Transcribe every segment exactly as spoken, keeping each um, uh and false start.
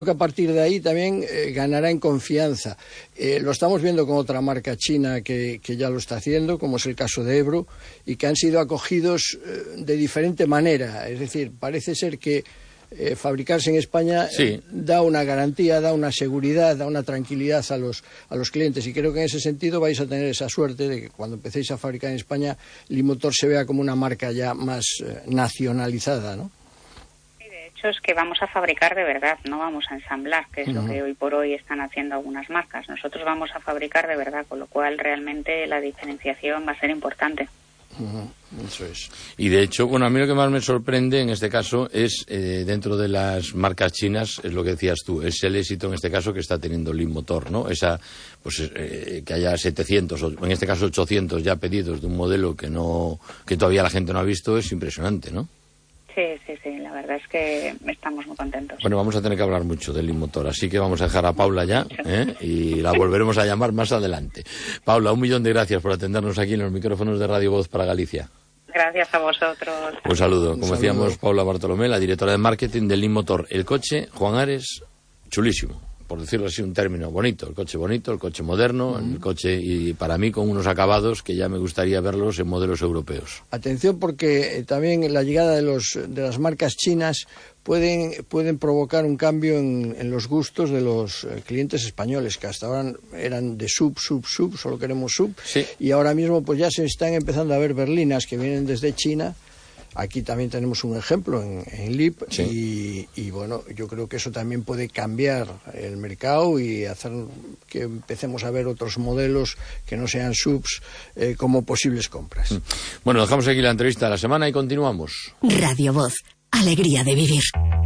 que a partir de ahí también eh, ganará en confianza. Eh, lo estamos viendo con otra marca china que, que ya lo está haciendo, como es el caso de Ebro, y que han sido acogidos eh, de diferente manera. Es decir, parece ser que eh, fabricarse en España sí. eh, da una garantía, da una seguridad, da una tranquilidad a los, a los clientes. Y creo que en ese sentido vais a tener esa suerte de que cuando empecéis a fabricar en España, Leapmotor se vea como una marca ya más eh, nacionalizada, ¿no? Es que vamos a fabricar de verdad, no vamos a ensamblar, que es Uh-huh. lo que hoy por hoy están haciendo algunas marcas. Nosotros vamos a fabricar de verdad, con lo cual realmente la diferenciación va a ser importante. Uh-huh. Eso es. Y de hecho, bueno, a mí lo que más me sorprende en este caso es, eh, dentro de las marcas chinas, es lo que decías tú, es el éxito en este caso que está teniendo Leapmotor, ¿no? Esa, pues eh, que haya setecientos, o en este caso ochocientos ya pedidos de un modelo que no, que todavía la gente no ha visto, es impresionante, ¿no? Sí, sí, sí, la verdad es que estamos muy contentos. Bueno, vamos a tener que hablar mucho de Leapmotor, así que vamos a dejar a Paula ya, ¿eh? Y la volveremos a llamar más adelante. Paula, un millón de gracias por atendernos aquí en los micrófonos de Radio Voz para Galicia. Gracias a vosotros. Un saludo. Un Como saludo. decíamos, Paula Bartolomé, la directora de marketing de Leapmotor. El coche, Juan Ares, chulísimo, por decirlo así, un término bonito. El coche bonito, el coche moderno, uh-huh. el coche, y para mí con unos acabados que ya me gustaría verlos en modelos europeos. Atención, porque eh, también la llegada de los de las marcas chinas pueden pueden provocar un cambio en, en los gustos de los eh, clientes españoles, que hasta ahora eran de sub, sub, sub, solo queremos sub, Sí. y ahora mismo pues ya se están empezando a ver berlinas que vienen desde China. Aquí también tenemos un ejemplo en, en Leap, sí. y, y bueno, yo creo que eso también puede cambiar el mercado y hacer que empecemos a ver otros modelos que no sean subs eh, como posibles compras. Bueno, dejamos aquí la entrevista de la semana y continuamos. Radio Voz, alegría de vivir.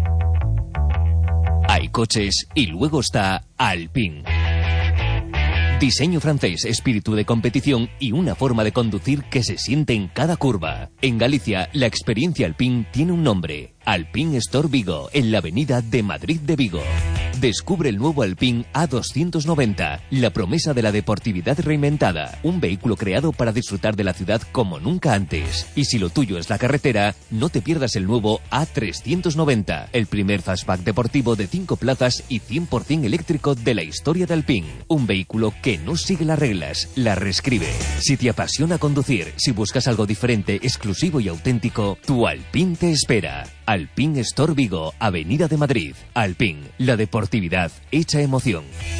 Hay coches y luego está Alpine. Diseño francés, espíritu de competición y una forma de conducir que se siente en cada curva. En Galicia, la experiencia Alpine tiene un nombre: Alpine Store Vigo, en la avenida de Madrid de Vigo. Descubre el nuevo Alpine A doscientos noventa, la promesa de la deportividad reinventada. Un vehículo creado para disfrutar de la ciudad como nunca antes. Y si lo tuyo es la carretera, no te pierdas el nuevo A trescientos noventa, el primer fastback deportivo de cinco plazas y cien por ciento eléctrico de la historia de Alpine. Un vehículo que no sigue las reglas, las reescribe. Si te apasiona conducir, si buscas algo diferente, exclusivo y auténtico, tu Alpine te espera. Alpine Store Vigo, Avenida de Madrid. Alpine, la deportividad hecha emoción.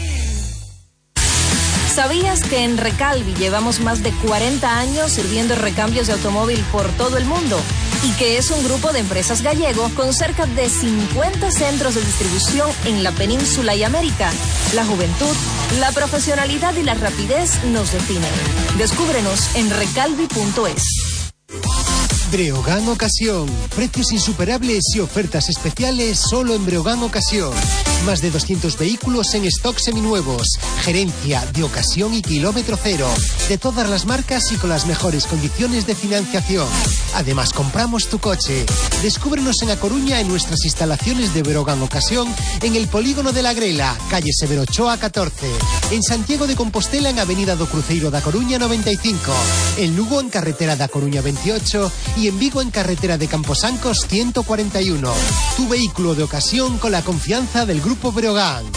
¿Sabías que en Recalvi llevamos más de cuarenta años sirviendo recambios de automóvil por todo el mundo? Y que es un grupo de empresas gallego con cerca de cincuenta centros de distribución en la península y América. La juventud, la profesionalidad y la rapidez nos definen. Descúbrenos en recalvi punto es. Breogán Ocasión. Precios insuperables y ofertas especiales solo en Breogán Ocasión. Más de doscientos vehículos en stock seminuevos. Gerencia de ocasión y kilómetro cero. De todas las marcas y con las mejores condiciones de financiación. Además, compramos tu coche. Descúbrenos en A Coruña en nuestras instalaciones de Breogán Ocasión en el Polígono de la Grela, calle Severo Ochoa catorce. En Santiago de Compostela en Avenida do Cruceiro da Coruña noventa y cinco. En Lugo en Carretera da Coruña veintiocho y en Vigo en Carretera de Camposancos ciento cuarenta y uno. Tu vehículo de ocasión con la confianza del Grupo Breogán.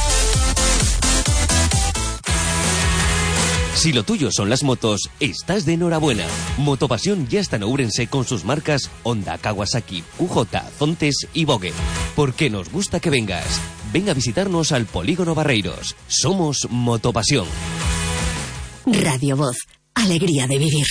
Si lo tuyo son las motos, estás de enhorabuena. Motopasión ya está en Ourense con sus marcas Honda, Kawasaki, Q J, Zontes y Vogue. Porque nos gusta que vengas. Ven a visitarnos al Polígono Barreiros. Somos Motopasión. Radio Voz, alegría de vivir.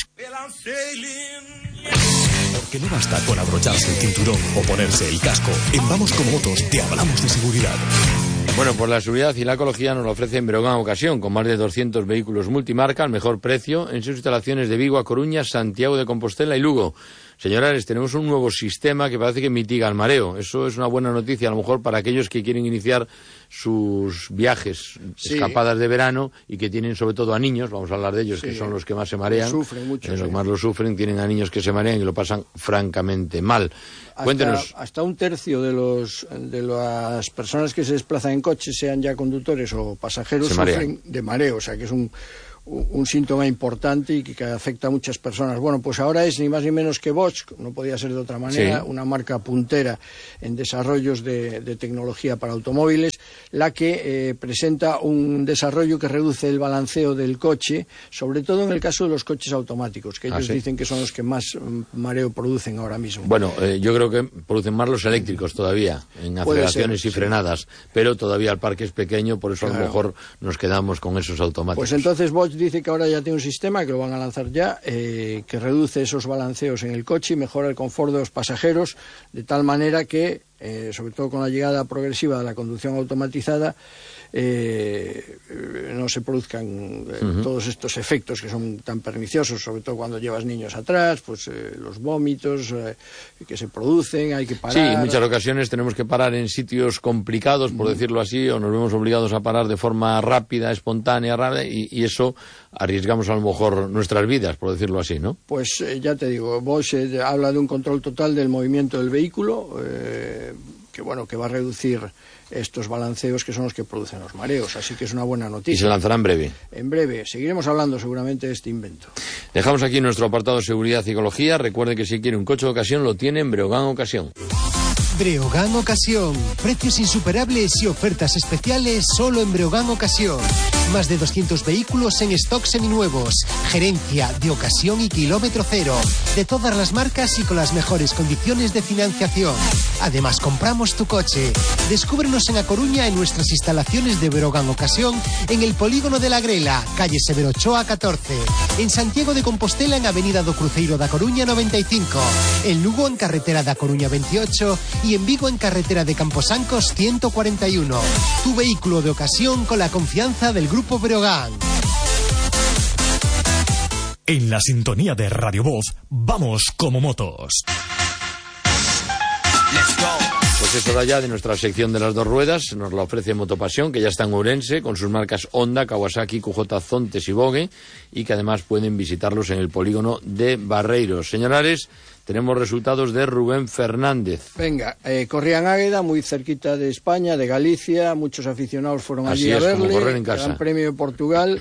Porque no basta con abrocharse el cinturón o ponerse el casco. En Vamos con Motos te hablamos de seguridad. Bueno, pues la seguridad y la ecología nos lo ofrece en Breogán Ocasión, con más de doscientos vehículos multimarca al mejor precio en sus instalaciones de Vigo, A Coruña, Santiago de Compostela y Lugo. Señor Ares, tenemos un nuevo sistema que parece que mitiga el mareo. Eso es una buena noticia, a lo mejor para aquellos que quieren iniciar sus viajes, sí. escapadas de verano, y que tienen sobre todo a niños, vamos a hablar de ellos, sí. que son los que más se marean. Sufren mucho. Los sí. que más lo sufren, tienen a niños que se marean y lo pasan francamente mal. Hasta, Cuéntenos. Hasta un tercio de los de las personas que se desplazan en coche, sean ya conductores o pasajeros, se sufren marean. de mareo, o sea que es un un síntoma importante y que afecta a muchas personas. Bueno, pues ahora es ni más ni menos que Bosch, no podía ser de otra manera, sí. una marca puntera en desarrollos de, de tecnología para automóviles, la que eh, presenta un desarrollo que reduce el balanceo del coche, sobre todo en el caso de los coches automáticos, que ellos ah, ¿sí? dicen que son los que más mareo producen ahora mismo. Bueno, eh, yo creo que producen más los eléctricos todavía, en aceleraciones ser, y frenadas, sí. pero todavía el parque es pequeño, por eso claro. a lo mejor nos quedamos con esos automáticos. Pues entonces Bosch dice que ahora ya tiene un sistema, que lo van a lanzar ya, eh, que reduce esos balanceos en el coche y mejora el confort de los pasajeros, de tal manera que, eh, sobre todo con la llegada progresiva de la conducción automatizada, eh, no se produzcan eh, uh-huh. todos estos efectos que son tan perniciosos, sobre todo cuando llevas niños atrás, pues eh, los vómitos eh, que se producen, hay que parar. Sí, en muchas ocasiones tenemos que parar en sitios complicados, por uh-huh. decirlo así, o nos vemos obligados a parar de forma rápida, espontánea, rápida, y, y eso arriesgamos a lo mejor nuestras vidas, por decirlo así, ¿no? Pues eh, ya te digo, Bosch eh, habla de un control total del movimiento del vehículo, eh, que bueno, que va a reducir estos balanceos que son los que producen los mareos, así que es una buena noticia. Y se lanzará en breve. En breve, seguiremos hablando seguramente de este invento. Dejamos aquí nuestro apartado de seguridad y ecología. Recuerde que si quiere un coche de ocasión lo tiene en Breogán Ocasión. Breogán Ocasión, precios insuperables y ofertas especiales solo en Breogán Ocasión. Más de doscientos vehículos en stock seminuevos, gerencia de ocasión y kilómetro cero, de todas las marcas y con las mejores condiciones de financiación. Además, compramos tu coche. Descúbrenos en A Coruña en nuestras instalaciones de Breogán Ocasión, en el Polígono de la Grela, calle Severo Ochoa catorce. En Santiago de Compostela en Avenida do Cruzeiro da Coruña noventa y cinco. En Lugo en Carretera da Coruña veintiocho y en Vigo en Carretera de Camposancos ciento cuarenta y uno. Tu vehículo de ocasión con la confianza del Grupo Breogán. En la sintonía de Radio Voz, vamos como motos. Pues es hora ya de nuestra sección de las dos ruedas. Nos la ofrece Motopasión, que ya está en Ourense, con sus marcas Honda, Kawasaki, Q J, Zontes y Vogue, y que además pueden visitarlos en el polígono de Barreiros. Señores, tenemos resultados de Rubén Fernández. Venga, eh, corría en Águeda, muy cerquita de España, de Galicia, muchos aficionados fueron allí Así es, a verle, como correr en casa. Gran Premio de Portugal,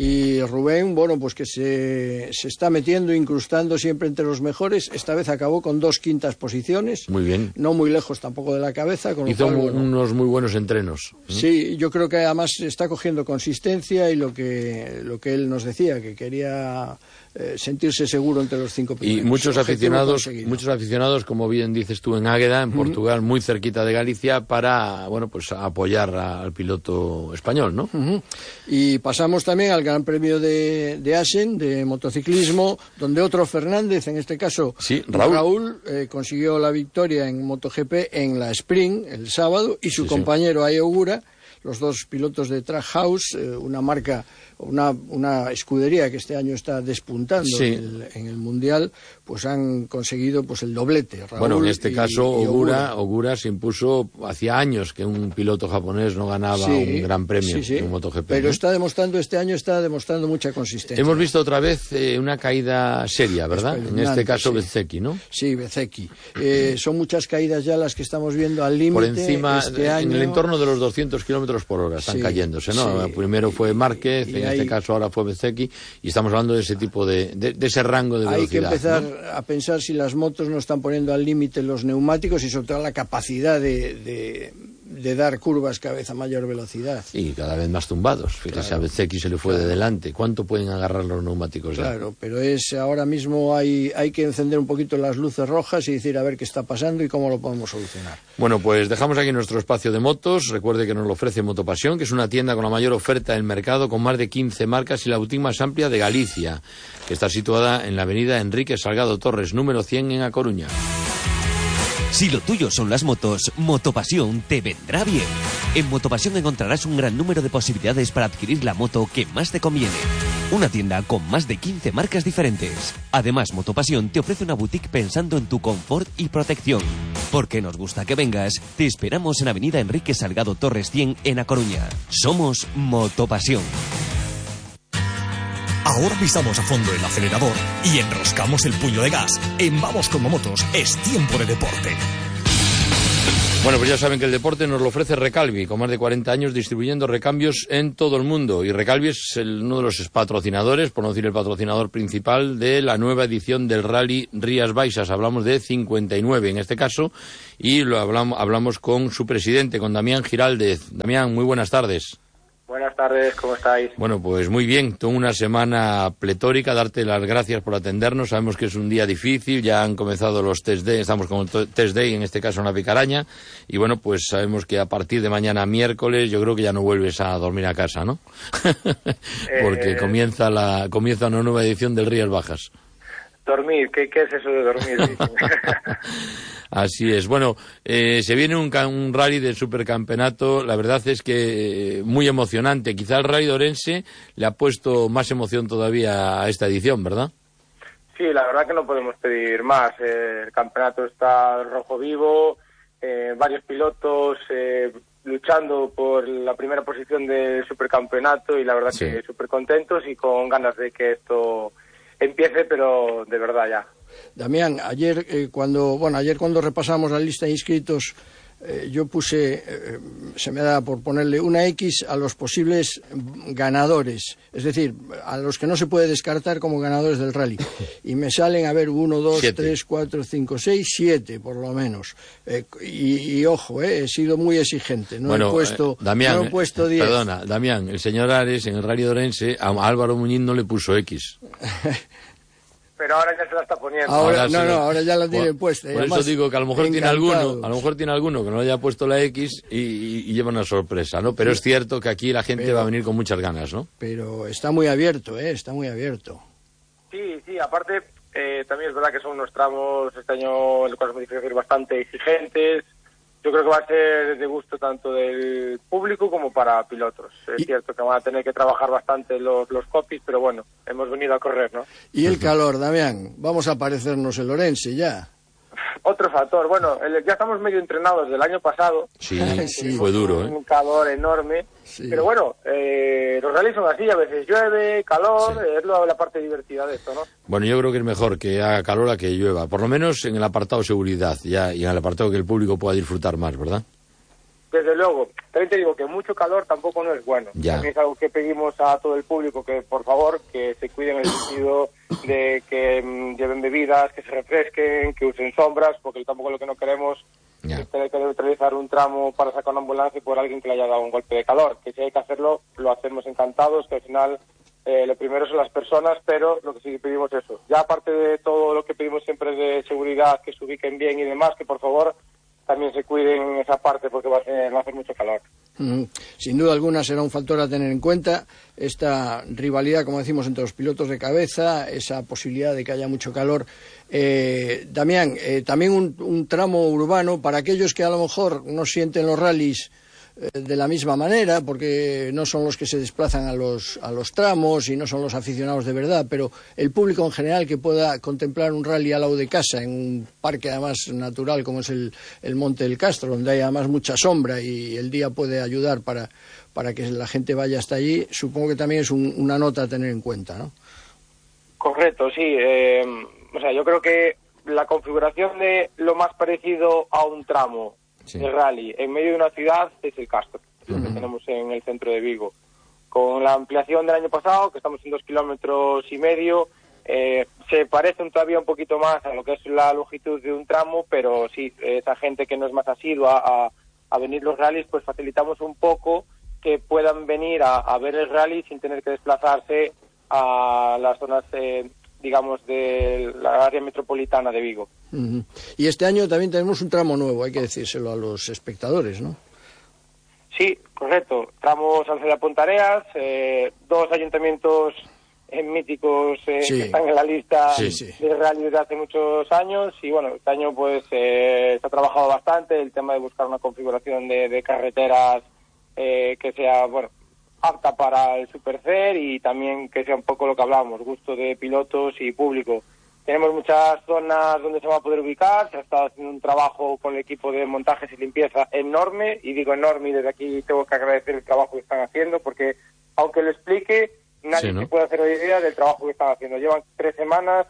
y Rubén, bueno, pues que se, se está metiendo, incrustando siempre entre los mejores. Esta vez acabó con dos quintas posiciones. Muy bien. No muy lejos tampoco de la cabeza. Con Hizo lo cual, bueno, unos muy buenos entrenos. Sí, yo creo que además está cogiendo consistencia y lo que, lo que él nos decía, que quería eh, sentirse seguro entre los cinco primeros. Y muchos aficionados, muchos aficionados, como bien dices tú, en Águeda, en Portugal, uh-huh. muy cerquita de Galicia, para, bueno, pues apoyar al piloto español, ¿no? Uh-huh. Y pasamos también al Gran Premio de, de Assen, de motociclismo, donde otro Fernández, en este caso sí, Raúl, Raúl eh, consiguió la victoria en MotoGP en la Sprint el sábado, y su sí, compañero sí. Ai Ogura, los dos pilotos de Trackhouse, eh, una marca, una, una escudería que este año está despuntando sí. en, el, en el Mundial, pues han conseguido pues el doblete. Raúl bueno, en este y, caso y Ogura, Ogura se impuso, hacía años que un piloto japonés no ganaba sí, un gran premio sí, sí. en MotoGP. Pero ¿no? está demostrando, este año está demostrando mucha consistencia. Hemos visto otra vez eh, una caída seria, ¿verdad? En este caso sí. Bezzecchi, ¿no? Sí, Bezzecchi. Eh, son muchas caídas ya las que estamos viendo al límite. Por encima, este año... en el entorno de los doscientos kilómetros por hora están sí, cayéndose, ¿no? Sí. Primero fue Márquez, y en hay... este caso ahora fue Bezzecchi, y estamos hablando de ese tipo de, de, de ese rango de velocidad. Hay que empezar ¿no? a pensar si las motos no están poniendo al límite los neumáticos y sobre todo la capacidad de, de, de dar curvas cada vez a mayor velocidad. Y cada vez más tumbados. Fíjese, claro. a Bezzecchi se le fue claro. de delante. ¿Cuánto pueden agarrar los neumáticos ya? Claro, pero es ahora mismo hay, hay que encender un poquito las luces rojas y decir a ver qué está pasando y cómo lo podemos solucionar. Bueno, pues dejamos aquí nuestro espacio de motos. Recuerde que nos lo ofrece Motopasión, que es una tienda con la mayor oferta del mercado, con más de quince marcas y la boutique más amplia de Galicia, que está situada en la avenida Enrique Salgado Torres, número cien en A Coruña. Si lo tuyo son las motos, Motopasión te vendrá bien. En Motopasión encontrarás un gran número de posibilidades para adquirir la moto que más te conviene. Una tienda con más de quince marcas diferentes. Además, Motopasión te ofrece una boutique pensando en tu confort y protección. Porque nos gusta que vengas, te esperamos en avenida Enrique Salgado Torres cien en A Coruña. Somos Motopasión. Ahora pisamos a fondo el acelerador y enroscamos el puño de gas. En Vamos como Motos es tiempo de deporte. Bueno, pues ya saben que el deporte nos lo ofrece Recalvi, con más de cuarenta años distribuyendo recambios en todo el mundo. Y Recalvi es el, uno de los patrocinadores, por no decir el patrocinador principal, de la nueva edición del Rally Rías Baixas. Hablamos de cincuenta y nueve en este caso, y lo hablamos, hablamos con su presidente, con Damián Giraldez. Damián, muy buenas tardes. Buenas tardes, ¿cómo estáis? Bueno, pues muy bien, tengo una semana pletórica, darte las gracias por atendernos, sabemos que es un día difícil, ya han comenzado los test day, estamos con el test day, en este caso una picaraña, y bueno, pues sabemos que a partir de mañana miércoles yo creo que ya no vuelves a dormir a casa, ¿no? Porque eh... comienza la comienza una nueva edición del Rías Bajas. Dormir, ¿qué, qué es eso de dormir? Así es. Bueno, eh, se viene un, un rally del supercampeonato, la verdad es que eh, muy emocionante. Quizá el Rally de Orense le ha puesto más emoción todavía a esta edición, ¿verdad? Sí, la verdad que no podemos pedir más. Eh, el campeonato está rojo vivo, eh, varios pilotos eh, luchando por la primera posición del supercampeonato y la verdad sí. que súper contentos y con ganas de que esto empiece, pero de verdad ya. Damián, ayer eh, cuando bueno ayer cuando repasamos la lista de inscritos, eh, yo puse, eh, se me da por ponerle una X a los posibles ganadores, es decir, a los que no se puede descartar como ganadores del rally. Y me salen, a ver, uno, dos, siete. tres, cuatro, cinco, seis, siete, por lo menos. Eh, y, y ojo, eh, he sido muy exigente, no bueno, he puesto, eh, Damián, no he puesto diez. Perdona, Damián, el señor Ares en el Rally de Orense, a Álvaro Muñiz no le puso X. Pero ahora ya se la está poniendo. Ahora, ahora no, sí. no, ahora ya la tiene puesta. Por eso digo que a lo mejor tiene alguno, a lo mejor tiene alguno que no le haya puesto la X y, y, y lleva una sorpresa, ¿no? Pero sí. Es cierto que aquí la gente pero, va a venir con muchas ganas, ¿no? Pero está muy abierto, ¿eh? Está muy abierto. Sí, sí, aparte eh, también es verdad que son unos tramos este año en los cuales hemos tenido que ser bastante exigentes. Yo creo que va a ser de gusto tanto del público como para pilotos. Es y... cierto que van a tener que trabajar bastante los, los copies, pero bueno, hemos venido a correr, ¿no? Y el calor, Damián, vamos a parecernos el Orense ya. Otro factor, bueno, el, ya estamos medio entrenados del año pasado. Sí, sí. Fue duro, ¿eh? Un calor enorme, sí. Pero bueno, eh, los rallies son así, a veces llueve, calor, sí. Es la, la parte divertida de esto, ¿no? Bueno, yo creo que es mejor que haga calor a que llueva, por lo menos en el apartado seguridad ya, y en el apartado que el público pueda disfrutar más, ¿verdad? Desde luego, también te digo que mucho calor tampoco no es bueno. Ya. También es algo que pedimos a todo el público que, por favor, que se cuiden en el sentido de que mmm, lleven bebidas, que se refresquen, que usen sombras, porque tampoco lo que no queremos ya. Es tener que neutralizar un tramo para sacar una ambulancia por alguien que le haya dado un golpe de calor. Que si hay que hacerlo, lo hacemos encantados, que al final eh, lo primero son las personas, pero lo que sí pedimos es eso. Ya aparte de todo lo que pedimos siempre de seguridad, que se ubiquen bien y demás, que por favor también se cuiden en esa parte porque va a, ser, va a hacer mucho calor. Mm, sin duda alguna será un factor a tener en cuenta esta rivalidad, como decimos, entre los pilotos de cabeza, esa posibilidad de que haya mucho calor. Eh, Damián, eh, también un, un tramo urbano para aquellos que a lo mejor no sienten los rallies de la misma manera, porque no son los que se desplazan a los, a los tramos y no son los aficionados de verdad, pero el público en general que pueda contemplar un rally al lado de casa, en un parque además natural como es el, el Monte del Castro, donde hay además mucha sombra y el día puede ayudar para, para que la gente vaya hasta allí, supongo que también es un, una nota a tener en cuenta, ¿no? Correcto, sí. Eh, o sea, yo creo que la configuración de lo más parecido a un tramo sí. de rally en medio de una ciudad es el Castro, uh-huh. lo que tenemos en el centro de Vigo. Con la ampliación del año pasado, que estamos en dos kilómetros y medio, eh, se parece todavía un poquito más a lo que es la longitud de un tramo, pero sí, esa gente que no es más asidua a, a venir los rallies, pues facilitamos un poco que puedan venir a, a ver el rally sin tener que desplazarse a las zonas, eh, digamos, de la área metropolitana de Vigo. Uh-huh. Y este año también tenemos un tramo nuevo, hay que decírselo a los espectadores, ¿no? Sí, correcto. Tramo Salceda-Pontareas, eh, dos ayuntamientos eh, míticos eh, sí. que están en la lista sí, sí. de rally desde hace muchos años. Y bueno, este año pues eh, se ha trabajado bastante el tema de buscar una configuración de, de carreteras eh, que sea, bueno, apta para el Supercer y también que sea un poco lo que hablábamos, gusto de pilotos y público. Tenemos muchas zonas donde se va a poder ubicar, se ha estado haciendo un trabajo con el equipo de montajes y limpieza enorme, y digo enorme y desde aquí tengo que agradecer el trabajo que están haciendo, porque aunque lo explique, nadie sí, ¿no? se puede hacer idea del trabajo que están haciendo. Llevan tres semanas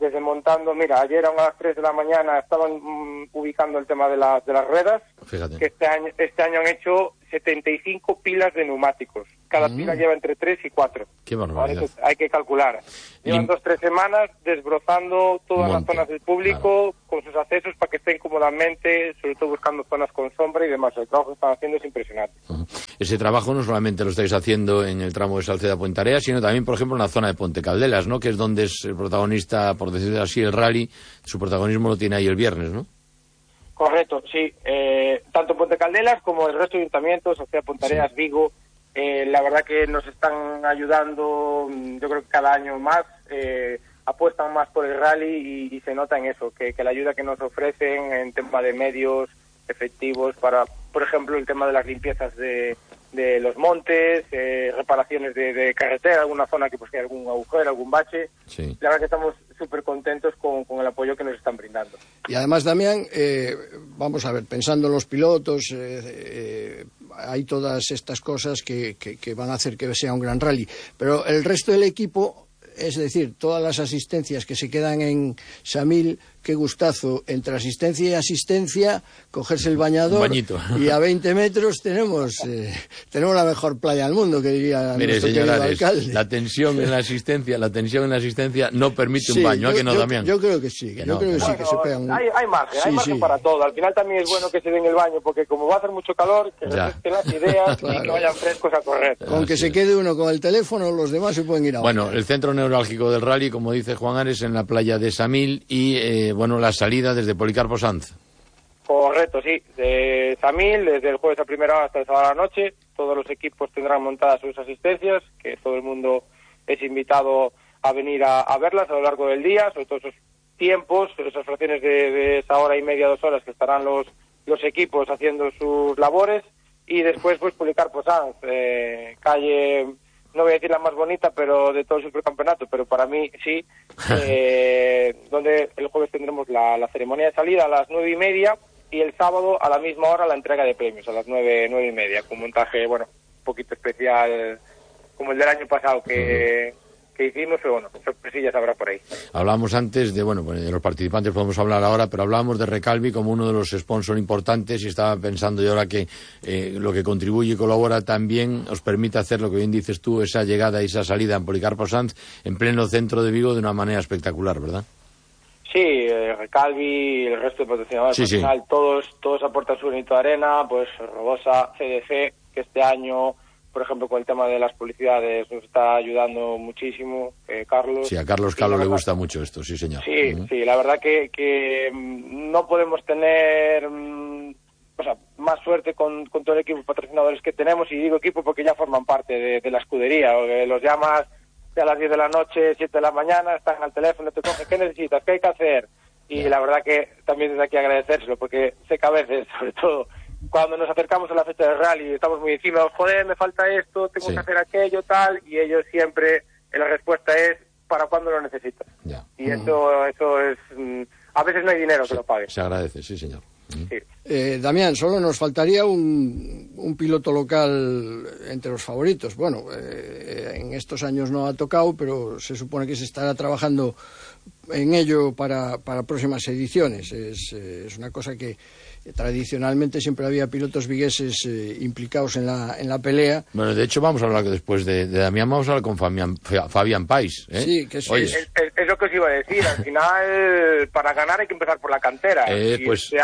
desde montando, mira, ayer a las tres de la mañana estaban mm, ubicando el tema de, la, de las ruedas. Fíjate. Que este año, este año han hecho setenta y cinco pilas de neumáticos. Cada mm. pila lleva entre tres y cuatro. Qué barbaridad. Ahora hay que calcular. Llevan Lim... dos, tres semanas desbrozando todas Monte. las zonas del público, claro, con sus accesos para que estén cómodamente, sobre todo buscando zonas con sombra y demás. El trabajo que están haciendo es impresionante. Uh-huh. Ese trabajo no solamente lo estáis haciendo en el tramo de Salceda a Puentarea, sino también, por ejemplo, en la zona de Ponte Caldelas, ¿no? Que es donde es el protagonista, por decirlo así, el rally. Su protagonismo lo tiene ahí el viernes, ¿no? Correcto, sí. Eh, tanto Ponte Caldelas como el resto de ayuntamientos, o sea, Pontareas, sí. Vigo, eh, la verdad que nos están ayudando, yo creo que cada año más, eh, apuestan más por el rally y, y se nota en eso, que, que la ayuda que nos ofrecen en tema de medios efectivos para, por ejemplo, el tema de las limpiezas de, de los montes, eh, reparaciones de, de carretera, alguna zona que pues que hay algún agujero, algún bache. Sí. La verdad que estamos súper contentos con, con el apoyo que nos están brindando. Y además, Damián, eh, vamos a ver, pensando en los pilotos, eh, eh, hay todas estas cosas que, que, que van a hacer que sea un gran rally, pero el resto del equipo, es decir, todas las asistencias que se quedan en Samil, qué gustazo, entre asistencia y asistencia, cogerse el bañador y a veinte metros tenemos eh, tenemos la mejor playa del mundo, que diría Mire, nuestro querido alcalde. La tensión en la asistencia, la tensión en la asistencia no permite sí, un baño, yo, ¿a que no, yo, Damián? Yo creo que sí, que yo no, creo que bueno, sí, que se pegan. Hay, hay margen, sí, hay margen sí. para todo. Al final también es bueno que se den el baño, porque como va a hacer mucho calor, que refresquen las ideas claro. y que vayan frescos a correr. Con que se quede uno con el teléfono, los demás se pueden ir a Bueno, baño. El centro neurálgico del rally, como dice Juan Ares, en la playa de Samil y, eh, bueno, la salida desde Policarpo Sanz. Correcto, sí. De Samil, desde el jueves a primera hora hasta el sábado a la noche, todos los equipos tendrán montadas sus asistencias, que todo el mundo es invitado a venir a, a verlas a lo largo del día, sobre todo esos tiempos, esas fracciones de, de esa hora y media, dos horas que estarán los, los equipos haciendo sus labores, y después pues Policarpo Sanz, eh, calle... no voy a decir la más bonita, pero de todo el supercampeonato, pero para mí sí, eh, donde el jueves tendremos la, la ceremonia de salida a las nueve y media y el sábado a la misma hora la entrega de premios, a las nueve, nueve y media, con un montaje, bueno, un poquito especial, como el del año pasado que... que hicimos, pero bueno, sorpresillas habrá por ahí. Hablábamos antes de, bueno, de los participantes podemos hablar ahora, pero hablábamos de Recalvi como uno de los sponsors importantes y estaba pensando yo ahora que eh, lo que contribuye y colabora también os permite hacer lo que bien dices tú, esa llegada y esa salida en Policarpo Sanz en pleno centro de Vigo de una manera espectacular, ¿verdad? Sí, eh, Recalvi y el resto de patrocinadores, sí, sí. Final, todos, todos aportan su granito de arena, pues Robosa, C D C, que este año... por ejemplo, con el tema de las publicidades nos está ayudando muchísimo, eh, Carlos. Sí, a Carlos Calo le gusta mucho esto, sí, señor. Sí, uh-huh. sí, la verdad que, que no podemos tener um, o sea, más suerte con, con todo el equipo de patrocinadores que tenemos, y digo equipo porque ya forman parte de, de la escudería, o que los llamas a las diez de la noche, siete de la mañana, están al teléfono, te cogen, ¿qué necesitas? ¿Qué hay que hacer? Y yeah. la verdad que también desde aquí agradecérselo, porque sé que a veces, sobre todo, cuando nos acercamos a la fecha del rally estamos muy encima, joder, me falta esto, tengo sí. que hacer aquello, tal, y ellos siempre, la respuesta es, ¿para cuándo lo necesitas? Ya. Y mm. eso, eso es, a veces no hay dinero sí. que lo pague. Se agradece, sí, señor. Sí. Eh, Damián, solo nos faltaría un, un piloto local entre los favoritos. Bueno, eh, en estos años no ha tocado, pero se supone que se estará trabajando en ello para, para próximas ediciones. Es, eh, es una cosa que tradicionalmente siempre había pilotos vigueses eh, implicados en la en la pelea. Bueno, de hecho vamos a hablar después de, de Damián, vamos a hablar con Fabián, Fabián Pais, ¿eh? Sí, que sí. Oye. Es, es, es lo que os iba a decir, al final para ganar hay que empezar por la cantera, eh, y pues, este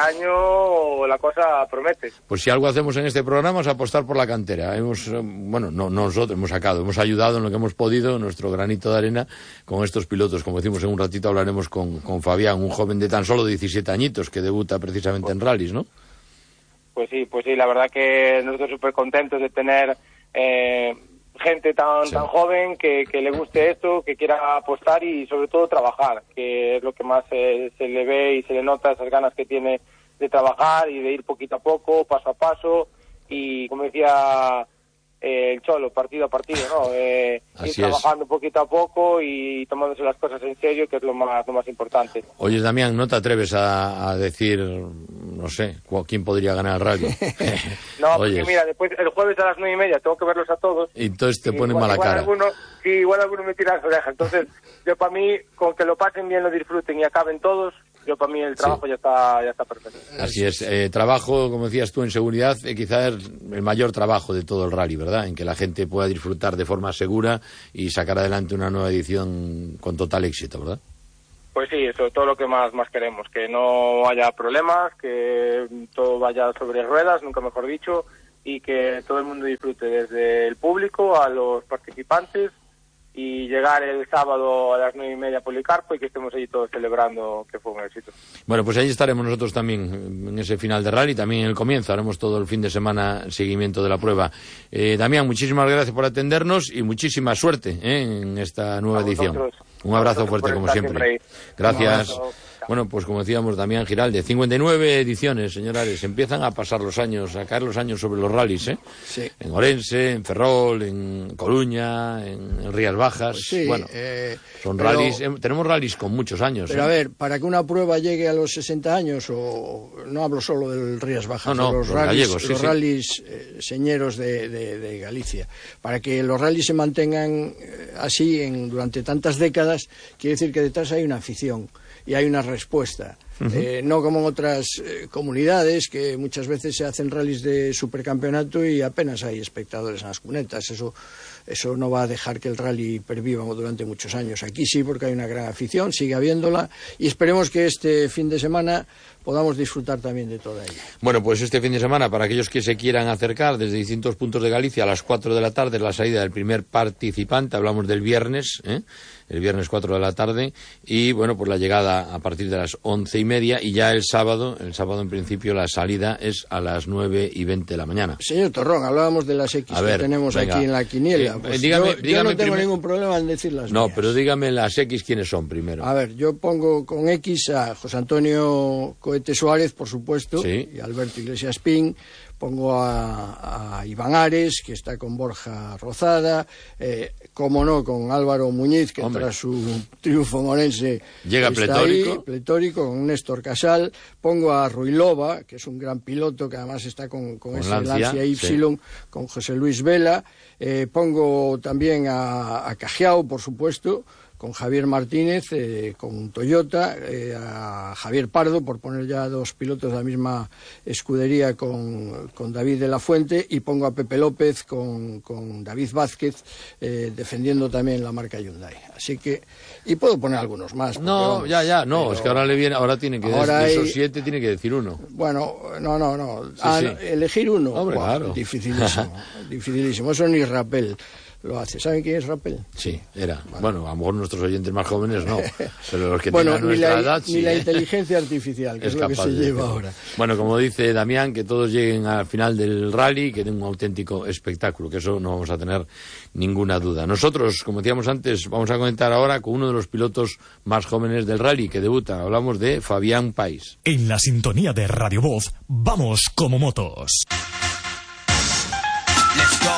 año la cosa promete. Pues si algo hacemos en este programa es apostar por la cantera. Hemos, bueno, no, no nosotros hemos sacado, hemos ayudado en lo que hemos podido, nuestro granito de arena con estos pilotos. Como decimos, en un ratito hablaremos con, con Fabián, un joven de tan solo diecisiete añitos que debuta precisamente pues, en rallies, ¿no? Pues sí, pues sí, la verdad que nosotros súper contentos de tener eh, gente tan sí. tan joven que, que le guste esto, que quiera apostar y sobre todo trabajar, que es lo que más eh, se le ve y se le nota, esas ganas que tiene de trabajar y de ir poquito a poco, paso a paso, y como decía eh, el Cholo, partido a partido, ¿no? Eh, ir trabajando es. poquito a poco y tomándose las cosas en serio, que es lo más lo más importante. Oye, Damián, ¿no te atreves a, a decir no sé, ¿quién podría ganar el rally? No, porque mira, después el jueves a las nueve y media tengo que verlos a todos. Y entonces te ponen igual, mala igual cara. Alguno, sí, igual alguno me tira las orejas. Entonces, yo para mí, con que lo pasen bien, lo disfruten y acaben todos, yo para mí el trabajo sí. ya está ya está perfecto. Así es. Eh, trabajo, como decías tú, en seguridad, eh, quizás es el mayor trabajo de todo el rally, ¿verdad? En que la gente pueda disfrutar de forma segura y sacar adelante una nueva edición con total éxito, ¿verdad? Pues sí, eso es todo lo que más, más queremos, que no haya problemas, que todo vaya sobre ruedas, nunca mejor dicho, y que todo el mundo disfrute, desde el público a los participantes, y llegar el sábado a las nueve y media a Policarpo y que estemos allí todos celebrando que fue un éxito. Bueno, pues ahí estaremos nosotros también en ese final de rally, también en el comienzo, haremos todo el fin de semana seguimiento de la prueba. Eh, Damián, muchísimas gracias por atendernos y muchísima suerte ¿eh? en esta nueva edición. Un abrazo fuerte como siempre. Gracias. Bueno, pues como decíamos, Damián Giralde, cincuenta y nueve ediciones, señores, empiezan a pasar los años, a caer los años sobre los rallies, ¿eh? Sí. En Orense, en Ferrol, en Coruña, en, en Rías Bajas, pues sí, bueno, eh, son pero, rallies, eh, tenemos rallies con muchos años. Pero ¿eh? a ver, para que una prueba llegue a los sesenta años, o no hablo solo del Rías Bajas, no, no, los, los rallies, gallegos, sí, los sí. rallies eh, señeros de, de, de Galicia, para que los rallies se mantengan eh, así en, durante tantas décadas, quiere decir que detrás hay una afición y hay una respuesta. Uh-huh. Eh, no como en otras eh, comunidades que muchas veces se hacen rallies de supercampeonato y apenas hay espectadores en las cunetas. Eso, eso no va a dejar que el rally perviva durante muchos años. Aquí sí, porque hay una gran afición, sigue habiéndola, y esperemos que este fin de semana podamos disfrutar también de toda ella. Bueno, pues este fin de semana, para aquellos que se quieran acercar desde distintos puntos de Galicia, a las cuatro de la tarde es la salida del primer participante, hablamos del viernes, ¿eh? el viernes cuatro de la tarde, y bueno, pues la llegada a partir de las once y media, y ya el sábado, el sábado en principio la salida es a las nueve y veinte de la mañana. Señor Torrón, hablábamos de las X a que ver, tenemos venga. aquí en la quiniela. Pues eh, dígame, yo, dígame yo no tengo primer... ningún problema en decir las No, mías. pero dígame las X quiénes son primero. A ver, yo pongo con X a José Antonio Cohete Suárez, por supuesto, sí. y Alberto Iglesias Pin. Pongo a, a Iván Ares, que está con Borja Rozada, eh, como no, con Álvaro Muñiz, que Hombre. tras su triunfo en Orense llega está pletórico. Ahí, pletórico, con Néstor Casal. Pongo a Ruilova, que es un gran piloto, que además está con, con, con ese Lancia, Lancia Y, sí. con José Luis Vela. Eh, pongo también a, a Cajiao, por supuesto, con Javier Martínez, eh, con Toyota, eh, a Javier Pardo, por poner ya dos pilotos de la misma escudería con, con David de la Fuente, y pongo a Pepe López con, con David Vázquez, eh, defendiendo también la marca Hyundai. Así que, y puedo poner algunos más. No, vamos, ya, ya, no, pero, es que ahora le viene, ahora tiene que, ahora de hay, esos siete tiene que decir uno. Bueno, no, no, no, sí, ah, sí. no elegir uno, Hombre, wow, claro. dificilísimo, dificilísimo, eso ni Rapel lo hace. ¿Saben quién es Rapel? Sí, era. Vale. Bueno, a lo mejor nuestros oyentes más jóvenes no, pero los que bueno, tengan nuestra la, edad ni sí. la ¿eh? inteligencia artificial, que es, es lo que se lleva ahora. Bueno, como dice Damián, que todos lleguen al final del rally, que den un auténtico espectáculo, que eso no vamos a tener ninguna duda. Nosotros, como decíamos antes, vamos a comentar ahora con uno de los pilotos más jóvenes del rally, que debuta. Hablamos de Fabián Pais. En la sintonía de Radio Voz, vamos como motos. Let's go.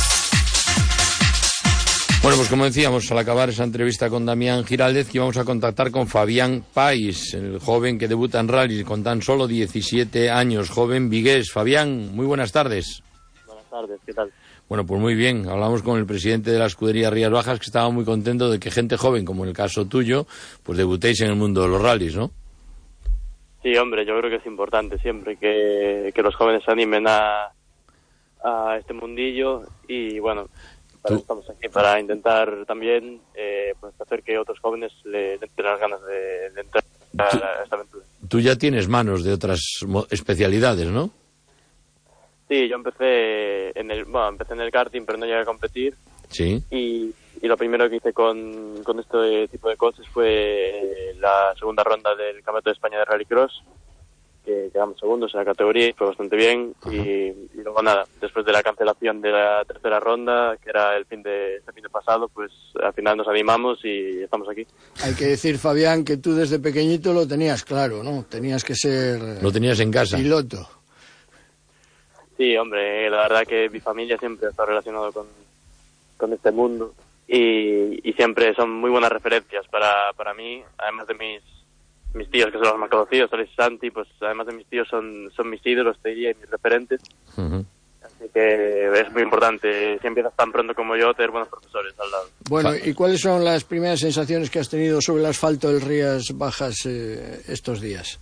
Bueno, pues como decíamos, al acabar esa entrevista con Damián Giraldez, que íbamos a contactar con Fabián Pais, el joven que debuta en rally con tan solo diecisiete años, joven vigués. Fabián, muy buenas tardes. Buenas tardes, ¿qué tal? Bueno, pues muy bien. Hablamos con el presidente de la escudería Rías Bajas, que estaba muy contento de que gente joven, como en el caso tuyo, pues debutéis en el mundo de los rallies, ¿no? Sí, hombre, yo creo que es importante siempre que, que los jóvenes se animen a, a este mundillo y, bueno... Tú... Estamos aquí para intentar también eh, pues hacer que otros jóvenes le den las ganas de, de entrar tú, a esta aventura. Tú ya tienes manos de otras especialidades, ¿no? Sí, yo empecé en el bueno, empecé en el karting, pero no llegué a competir. Sí. Y, y lo primero que hice con, con este tipo de coches fue la segunda ronda del Campeonato de España de Rallycross, que quedamos segundos en la categoría y fue bastante bien. Y, y luego nada, después de la cancelación de la tercera ronda, que era el fin de este fin de pasado, pues al final nos animamos y estamos aquí. Hay que decir, Fabián, que tú desde pequeñito lo tenías claro, ¿no? Tenías que ser... Lo tenías en casa. Piloto. Sí, hombre, la verdad que mi familia siempre ha estado relacionado con, con este mundo y, y siempre son muy buenas referencias para, para mí, además de mis mis tíos, que son los más conocidos, Alex y Santi, pues además de mis tíos son, son mis ídolos, te diría, y mis referentes. Uh-huh. Así que es muy importante, si empiezas tan pronto como yo, tener buenos profesores al lado. Bueno, ¿y cuáles son las primeras sensaciones que has tenido sobre el asfalto del Rías Bajas eh, estos días?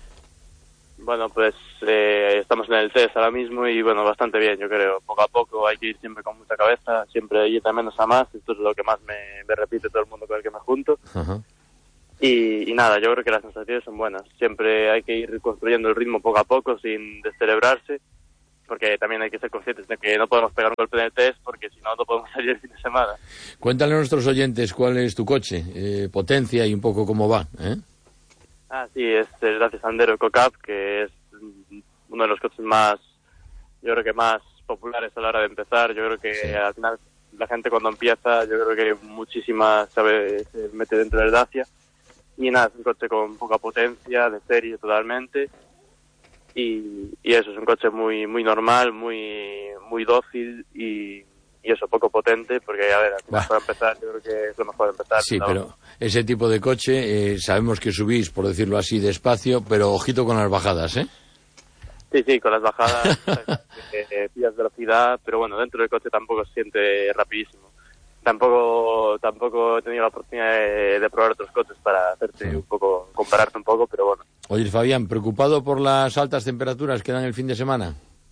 Bueno, pues eh, estamos en el test ahora mismo y bueno, bastante bien, yo creo. Poco a poco hay que ir siempre con mucha cabeza, siempre ir de menos a más. Esto es lo que más me, me repite todo el mundo con el que me junto. Uh-huh. y, y nada, yo creo que las sensaciones son buenas. Siempre hay que ir construyendo el ritmo poco a poco sin descelebrarse, porque también hay que ser conscientes de que no podemos pegar un golpe en el test, porque si no, no podemos salir el fin de semana. Cuéntale a nuestros oyentes cuál es tu coche, eh, potencia y un poco cómo va, ¿eh? Ah, sí, es el Dacia Sandero EcoCap, que es uno de los coches más, yo creo que más populares a la hora de empezar. Yo creo que sí. Al final la gente cuando empieza, yo creo que muchísima sabe, se mete dentro del Dacia. Y nada, es un coche con poca potencia, de serie totalmente. Y, y eso, es un coche muy muy normal, muy muy dócil y... y eso, poco potente, porque, a ver, para empezar, yo creo que es lo mejor de empezar. Sí, ¿no? Pero ese tipo de coche, eh, sabemos que subís, por decirlo así, despacio, pero ojito con las bajadas, ¿eh? Sí, sí, con las bajadas eh, pillas velocidad, pero bueno, dentro del coche tampoco se siente rapidísimo. Tampoco tampoco he tenido la oportunidad de, de probar otros coches para hacerte sí. un poco, compararte un poco, pero bueno. Oye, Fabián, ¿preocupado por las altas temperaturas que dan el fin de semana?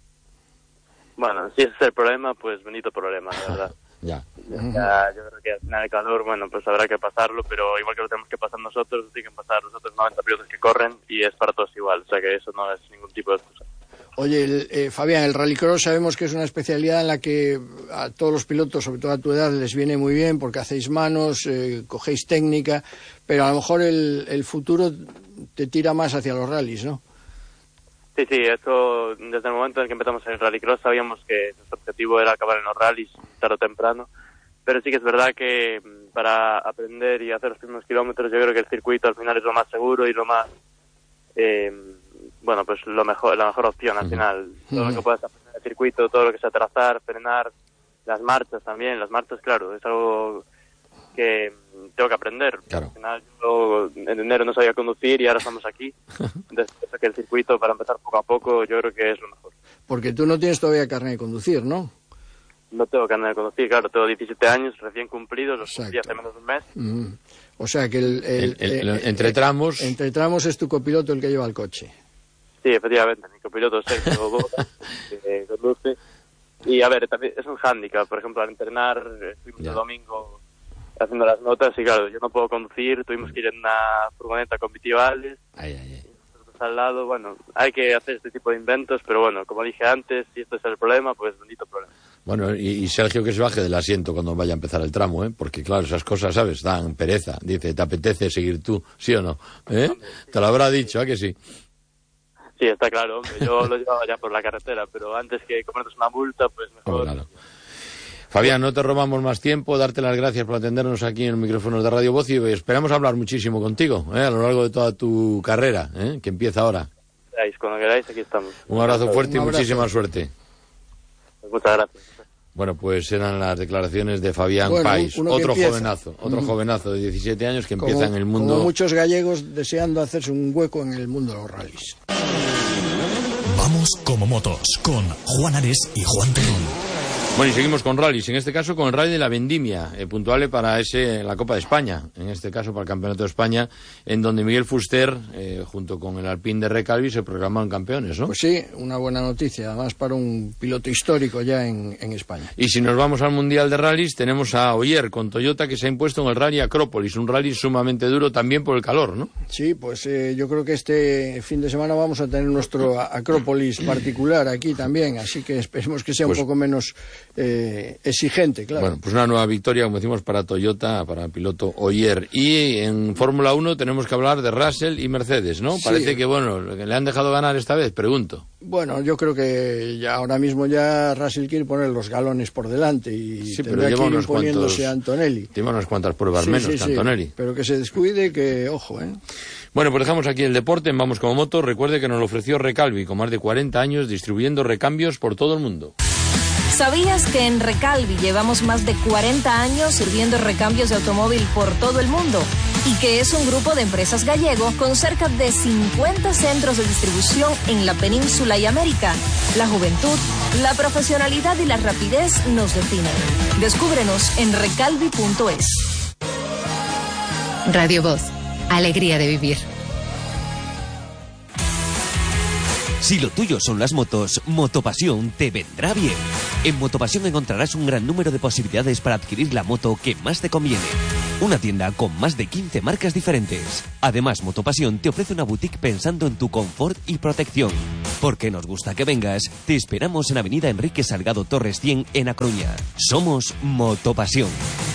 Bueno, si ese es el problema, pues bonito problema, la verdad. ya. ya. Yo creo que al final el calor, bueno, pues habrá que pasarlo, pero igual que lo tenemos que pasar nosotros, tienen que pasar los otros noventa pilotos que corren y es para todos igual, o sea que eso no es ningún tipo de excusa. Oye, el, eh, Fabián, el rallycross sabemos que es una especialidad en la que a todos los pilotos, sobre todo a tu edad, les viene muy bien porque hacéis manos, eh, cogéis técnica, pero a lo mejor el, el futuro te tira más hacia los rallies, ¿no? Sí, sí, eso desde el momento en que empezamos en el rallycross sabíamos que nuestro objetivo era acabar en los rallies tarde o temprano, pero sí que es verdad que para aprender y hacer los primeros kilómetros yo creo que el circuito al final es lo más seguro y lo más, eh, bueno, pues lo mejor, la mejor opción al final. Uh-huh. Todo lo que puedas aprender en el circuito, todo lo que sea trazar, frenar, las marchas también, las marchas, claro, es algo que tengo que aprender. Claro. Al final yo en enero no sabía conducir y ahora estamos aquí. Después que el circuito, para empezar poco a poco, yo creo que es lo mejor. Porque tú no tienes todavía carnet de conducir, ¿no? No tengo carnet de conducir, claro, tengo diecisiete años recién cumplidos, los cumplí hace menos de un mes. Mm. O sea que el, el, el, el, el, el entre tramos... El, entre tramos es tu copiloto el que lleva el coche. Sí, efectivamente, mi copiloto es Sergio Boca, que conduce. Y a ver, también es un hándicap, por ejemplo, al entrenar, estuvimos el domingo haciendo las notas y claro, yo no puedo conducir, tuvimos que ir en una furgoneta con vitivales, ay, ay, ay. al lado, bueno, hay que hacer este tipo de inventos, pero bueno, como dije antes, si esto es el problema, pues bendito problema. Bueno, y, y Sergio que se baje del asiento cuando vaya a empezar el tramo, ¿eh? Porque claro, esas cosas, ¿sabes? Dan pereza, dice, ¿te apetece seguir tú? ¿Sí o no? ¿Eh? Hombre, sí, te lo habrá dicho, ¿a que sí? Sí, está claro, hombre, yo lo llevaba ya por la carretera, pero antes que comernos una multa, pues mejor... Oh, claro. Fabián, no te robamos más tiempo, darte las gracias por atendernos aquí en el micrófono de Radio Voz y esperamos hablar muchísimo contigo, ¿eh? A lo largo de toda tu carrera, ¿eh? Que empieza ahora. Cuando queráis, aquí estamos. Un abrazo fuerte y muchísima suerte. Pues muchas gracias. Bueno, pues eran las declaraciones de Fabián bueno, Pais, otro empieza. jovenazo, otro mm. jovenazo de diecisiete años que como, empieza en el mundo... Como muchos gallegos deseando hacerse un hueco en el mundo de los rallies. Vamos como motos, con Juan Ares y Juan Terrón. Bueno, y seguimos con rallies, en este caso con el rally de la Vendimia, eh, puntuable para ese la Copa de España, en este caso para el Campeonato de España, en donde Miguel Fuster, eh, junto con el Alpine de Recalvi, se proclamaron campeones, ¿no? Pues sí, una buena noticia, además para un piloto histórico ya en, en España. Y si nos vamos al Mundial de Rallys, tenemos a Oyer con Toyota que se ha impuesto en el Rally Acrópolis, un rally sumamente duro también por el calor, ¿no? Sí, pues eh, yo creo que este fin de semana vamos a tener nuestro Acrópolis particular aquí también, así que esperemos que sea pues, un poco menos... Eh, exigente, claro. Bueno, pues una nueva victoria, como decimos, para Toyota, para el piloto Oyer. Y en Fórmula uno tenemos que hablar de Russell y Mercedes, ¿no? Sí. Parece que, bueno, le han dejado ganar esta vez, pregunto. Bueno, yo creo que ya ahora mismo ya Russell quiere poner los galones por delante y sí, tendrá pero que ir unos imponiéndose cuantos, a Antonelli. Lleva unas cuantas pruebas sí, menos sí, que sí, Antonelli. Pero que se descuide, que ojo, ¿eh? Bueno, pues dejamos aquí el deporte en Vamos como Moto. Recuerde que nos lo ofreció Recalvi, con más de cuarenta años distribuyendo recambios por todo el mundo. ¿Sabías que en Recalvi llevamos más de cuarenta años sirviendo recambios de automóvil por todo el mundo? y que es un grupo de empresas gallego con cerca de cincuenta centros de distribución en la península y América. La juventud, la profesionalidad y la rapidez nos definen. Descúbrenos en recalvi punto es. Radio Voz, alegría de vivir. Si lo tuyo son las motos, Motopasión te vendrá bien. En Motopasión encontrarás un gran número de posibilidades para adquirir la moto que más te conviene. Una tienda con más de quince marcas diferentes. Además, Motopasión te ofrece una boutique pensando en tu confort y protección. Porque nos gusta que vengas, te esperamos en Avenida Enrique Salgado Torres cien en A Coruña. Somos Motopasión.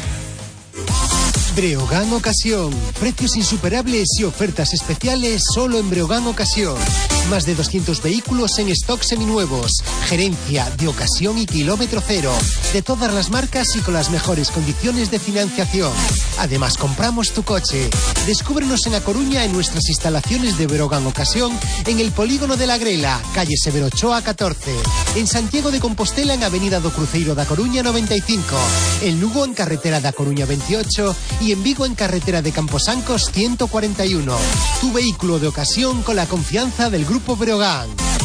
Breogán Ocasión. Precios insuperables y ofertas especiales solo en Breogán Ocasión. Más de doscientos vehículos en stock seminuevos. Gerencia de ocasión y kilómetro cero. De todas las marcas y con las mejores condiciones de financiación. Además, compramos tu coche. Descúbrenos en A Coruña en nuestras instalaciones de Breogán Ocasión en el Polígono de la Grela, calle Severo Ochoa catorce. En Santiago de Compostela en Avenida do Cruceiro da Coruña noventa y cinco. En Lugo en Carretera da Coruña veintiocho. Y en Vigo en Carretera de Camposancos ciento cuarenta y uno. Tu vehículo de ocasión con la confianza del Grupo Breogán.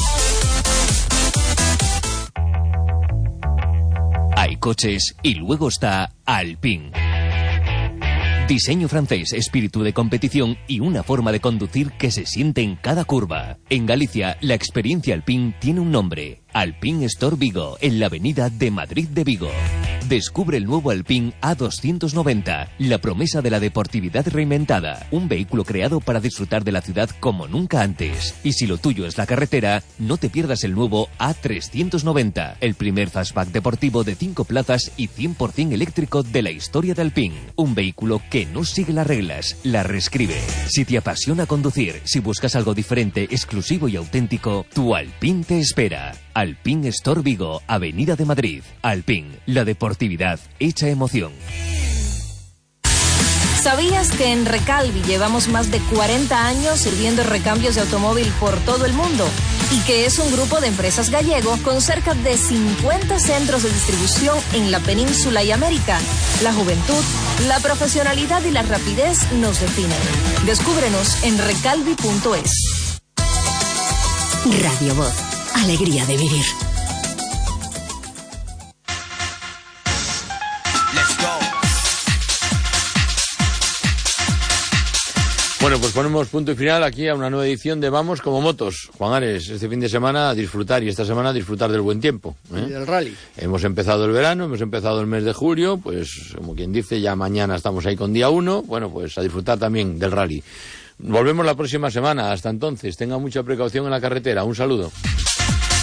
Hay coches y luego está Alpine. Diseño francés, espíritu de competición y una forma de conducir que se siente en cada curva. En Galicia, la experiencia Alpine tiene un nombre. Alpine Store Vigo, en la avenida de Madrid de Vigo. Descubre el nuevo Alpine A doscientos noventa, la promesa de la deportividad reinventada. Un vehículo creado para disfrutar de la ciudad como nunca antes. Y si lo tuyo es la carretera, no te pierdas el nuevo A trescientos noventa, el primer fastback deportivo de cinco plazas y cien por ciento eléctrico de la historia de Alpine. Un vehículo que no sigue las reglas, las reescribe. Si te apasiona conducir, si buscas algo diferente, exclusivo y auténtico, tu Alpine te espera. Alpine Store Vigo, Avenida de Madrid. Alpine, la deportividad hecha emoción. ¿Sabías que en Recalvi llevamos más de cuarenta años sirviendo recambios de automóvil por todo el mundo? Y que es un grupo de empresas gallego con cerca de cincuenta centros de distribución en la península y América. La juventud, la profesionalidad y la rapidez nos definen. Descúbrenos en recalvi punto es. Radio Voz, alegría de vivir. Bueno, pues ponemos punto y final aquí a una nueva edición de Vamos como Motos. Juan Ares, este fin de semana a disfrutar y esta semana a disfrutar del buen tiempo, ¿eh? Y del rally. Hemos empezado el verano, hemos empezado el mes de julio, pues como quien dice, ya mañana estamos ahí con día uno, bueno, pues a disfrutar también del rally. Volvemos la próxima semana, hasta entonces, tenga mucha precaución en la carretera, un saludo.